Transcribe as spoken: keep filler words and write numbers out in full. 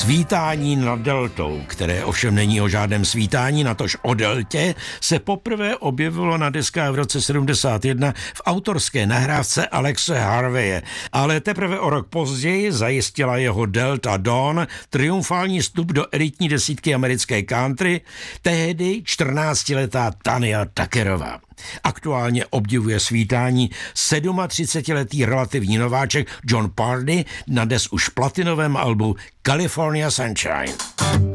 Svítání nad deltou, které ovšem není o žádném svítání, natož o deltě, se poprvé objevilo na deskách v roce sedmdesát jedna v autorské nahrávce Alexe Harveje, ale teprve o rok později zajistila jeho Delta Dawn triumfální vstup do elitní desítky americké country, tehdy čtrnáctiletá Tanya Tuckerová. Aktuálně obdivuje svítání třicetisedmiletý relativní nováček Jon Pardi na des už platinovém albu California Sunshine.